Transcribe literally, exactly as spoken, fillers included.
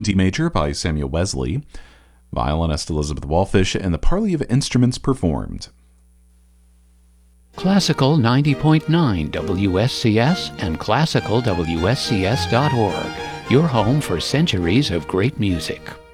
D Major by Samuel Wesley. Violinist Elizabeth Wallfish and the Parley of Instruments performed. Classical ninety point nine W S C S and classical W S C S dot org, your home for centuries of great music.